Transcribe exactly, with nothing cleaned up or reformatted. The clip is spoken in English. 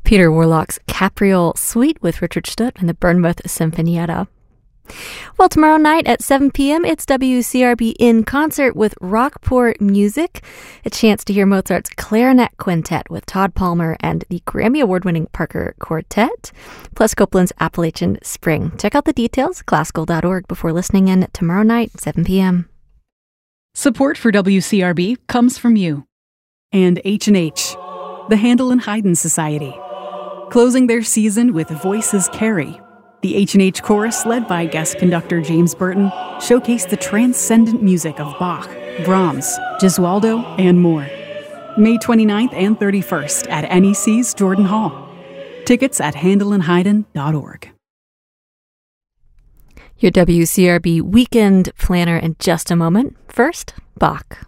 Peter Warlock's Capriole Suite with Richard Stutt and the Bournemouth Sinfonietta. Well, tomorrow night at seven p.m., it's W C R B in concert with Rockport Music, a chance to hear Mozart's Clarinet Quintet with Todd Palmer and the Grammy Award-winning Parker Quartet, plus Copeland's Appalachian Spring. Check out the details, classical dot org, before listening in tomorrow night, seven p.m. Support for W C R B comes from you and H and H, the Handel and Haydn Society. Closing their season with Voices Carry. The H and H Chorus, led by guest conductor James Burton, showcased the transcendent music of Bach, Brahms, Gesualdo, and more. May twenty-ninth and thirty-first at N E C's Jordan Hall. Tickets at handel and haydn dot org. Your W C R B weekend planner in just a moment. First, Bach.